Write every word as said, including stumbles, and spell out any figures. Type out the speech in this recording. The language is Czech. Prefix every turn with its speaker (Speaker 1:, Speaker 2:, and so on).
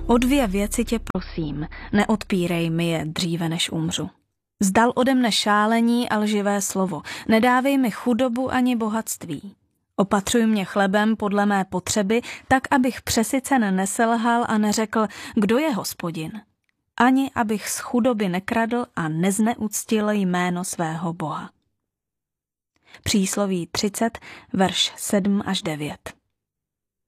Speaker 1: O dvě věci tě prosím, neodpírej mi je dříve, než umřu. Zdal ode mne šálení a lživé slovo, nedávej mi chudobu ani bohatství. Opatřuj mě chlebem podle mé potřeby, tak, abych přesycen neselhal a neřekl, kdo je Hospodin. Ani abych z chudoby nekradl a nezneuctil jméno svého Boha. Přísloví třicet, verš sedm až devět.